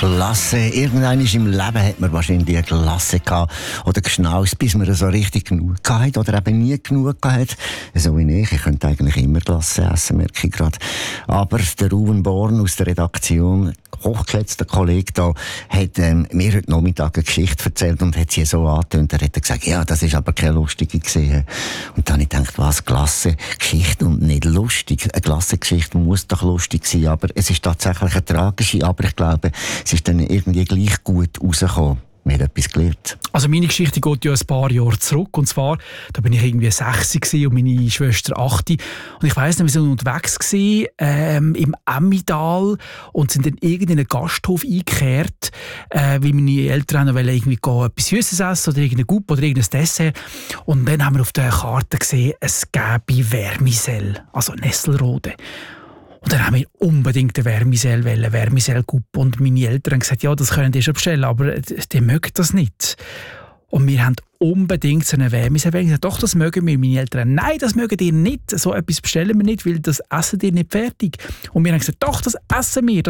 Glasse. Irgendwann im Leben hat man wahrscheinlich eine Glasse gehabt oder geschnaust, bis man so richtig genug hatte oder eben nie genug hatte. So wie ich könnte eigentlich immer Glasse essen, merke ich gerade. Aber der Ruben Born aus der Redaktion, hochgeschätzter Kollege da, hat mir heute Nachmittag eine Geschichte erzählt und hat sie so angetönt. Er hat gesagt, ja, das ist aber keine lustige gesehen. Und dann habe ich gedacht, was, Glasse-Geschichte und nicht lustig. Eine Glasse-Geschichte muss doch lustig sein, aber es ist tatsächlich eine tragische, aber ich glaube, es ist dann irgendwie gleich gut rausgekommen. Mir hat etwas gelernt. Also meine Geschichte geht ja ein paar Jahre zurück. Und zwar, da bin ich irgendwie 6 und meine Schwester 8. Und ich weiss nicht, wir waren unterwegs im Emmental und sind in irgendeinen Gasthof eingekehrt, weil meine Eltern irgendwie etwas Süßes essen oder irgendein Gup oder irgendein Dessert. Und dann haben wir auf der Karte gesehen, es gäbe Vermicelle, also Nesselrode. Und dann haben wir unbedingt eine Vermicelle-Gup. Und meine Eltern haben gesagt, ja, das können die schon bestellen, aber die mögen das nicht. Und wir haben unbedingt so eine Vermicelle. Ich gesagt, doch, das mögen wir. Meine Eltern, nein, das mögen die nicht. So etwas bestellen wir nicht, weil das essen die nicht fertig. Und wir haben gesagt, doch, das essen wir.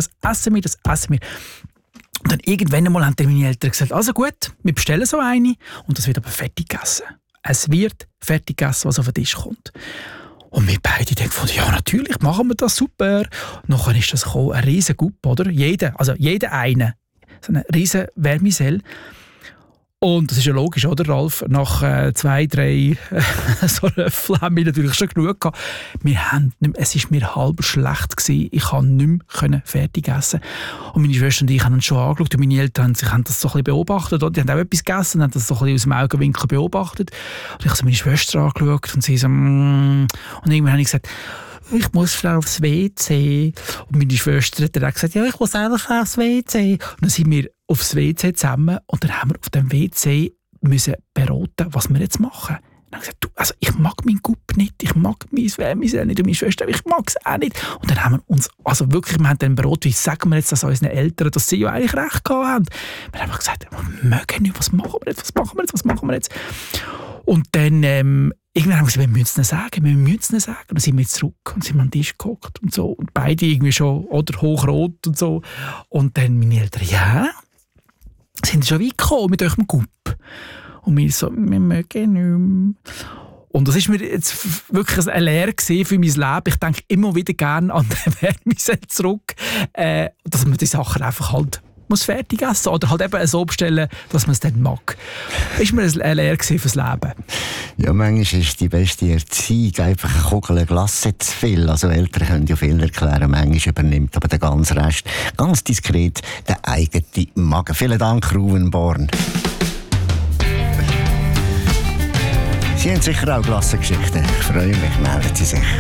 Und dann irgendwann einmal haben meine Eltern gesagt, also gut, wir bestellen so eine und das wird aber fertig gegessen. Es wird fertig gegessen, was auf den Tisch kommt. Und wir beide denken, ja, natürlich, machen wir das, super. Und nachher ist das gekommen, ein riesen Gup, oder? Jeder eine. So eine riesen Vermicelle. Und das ist ja logisch, oder, Ralf? Nach 2, 3 so Löffel haben wir natürlich schon genug gehabt. Es war mir halb schlecht gewesen. Ich konnte nicht mehr fertig essen. Und meine Schwester und ich haben uns schon angeschaut. Und meine Eltern haben das so ein bisschen beobachtet. Oder? Die haben auch etwas gegessen und haben das so ein bisschen aus dem Augenwinkel beobachtet. Und ich habe so meine Schwester angeschaut und sie so, Und irgendwann habe ich gesagt, ich muss schnell aufs WC. Und meine Schwester hat dann auch gesagt, ja, ich muss auch aufs WC. Und dann sind wir aufs WC zusammen und dann haben wir auf dem WC müssen beraten, was wir jetzt machen. Und dann habe ich gesagt, also ich mag meinen Gup nicht, ich mag mein Vermicelle nicht und meine Schwester, ich mag es auch nicht. Und dann haben wir uns, also wirklich, wir haben dann beraten, wie sagen wir jetzt das unseren Eltern, dass sie ja eigentlich recht gehabt haben. Wir haben gesagt, wir mögen nicht, was machen wir jetzt? Und dann, irgendwann haben wir gesagt, wir müssen es sagen. Und dann sind wir zurück und sind an den Tisch geguckt und so. Und beide irgendwie schon, oder hochrot und so. Und dann meine Eltern, ja, sind schon weit gekommen mit eurem Gup. Und wir so, wir mögen nicht mehr. Und das war mir jetzt wirklich eine Lehre für mein Leben. Ich denke immer wieder gerne an den Vermicelle zurück, dass man die Sachen einfach halt muss fertig essen oder halt eben so bestellen, dass man es dann mag. Ist mir eine Lehre fürs Leben. Ja, manchmal ist die beste Erziehung einfach eine Kugel Glasse zu viel. Also Eltern können ja viel erklären, manchmal übernimmt aber der ganze Rest ganz diskret den eigenen Magen. Vielen Dank, Ruben Born. Sie haben sicher auch Glassengeschichten. Ich freue mich, melden Sie sich.